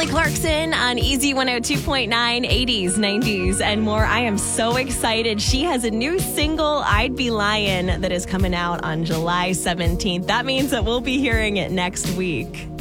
Kelly Clarkson on Easy 102.9, 80s, 90s, and more. I am so excited. She has a new single, I'd Be Lying, that is coming out on July 17th. That means that we'll be hearing it next week.